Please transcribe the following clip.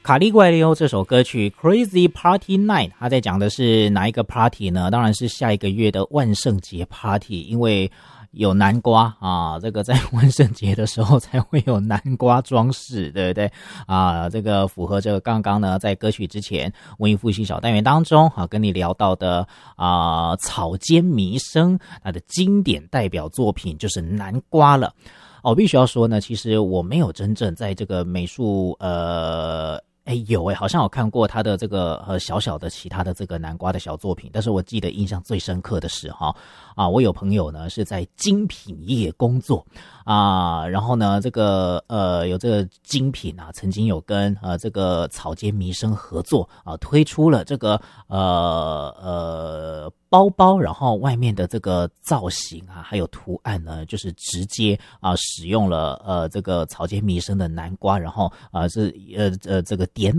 卡利怪利欧这首歌曲 Crazy Party Night， 它在讲的是哪一个 party 呢？当然是下一个月的万圣节 party， 因为有南瓜啊，这个在万圣节的时候才会有南瓜装饰，对不对啊？这个符合这个刚刚呢，在歌曲之前文艺复兴小单元当中啊，跟你聊到的草间弥生他的经典代表作品就是南瓜了。我必须要说呢，其实我没有真正在这个美术好像有看过他的这个小小的其他的这个南瓜的小作品，但是我记得印象最深刻的是我有朋友呢是在精品业工作然后呢这个有这个精品曾经有跟这个草间弥生合作推出了这个包包，然后外面的这个造型还有图案呢，就是直接使用了这个草间弥生的南瓜，然后是这个点